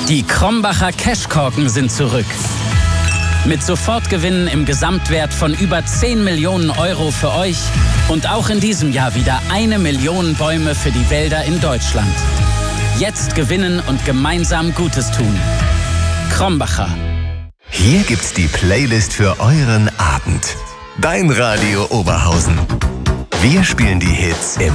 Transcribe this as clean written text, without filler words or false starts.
Die Krombacher Cashkorken sind zurück. Mit Sofortgewinnen im Gesamtwert von über 10 Millionen Euro für euch und auch in diesem Jahr wieder 1 Million Bäume für die Wälder in Deutschland. Jetzt gewinnen und gemeinsam Gutes tun. Krombacher. Hier gibt's die Playlist für euren Abend. Dein Radio Oberhausen. Wir spielen die Hits im